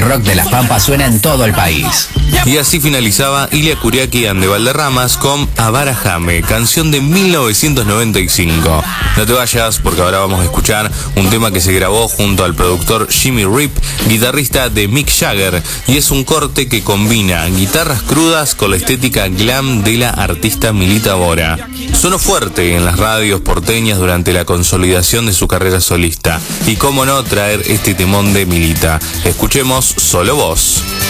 rock de las Pampas suena en todo el país. Y así finalizaba Ilia Kuriakian de Valderramas con Abarajame, canción de 1995. No te vayas porque ahora vamos a escuchar un tema que se grabó junto al productor Jimmy Rip, guitarrista de Mick Jagger, y es un corte que combina guitarras crudas con la estética glam de la artista Milita Bora. Sonó fuerte en las radios porteñas durante la consolidación de su carrera solista. Y cómo no traer este temón de Milita. Escuchemos Solo Vos.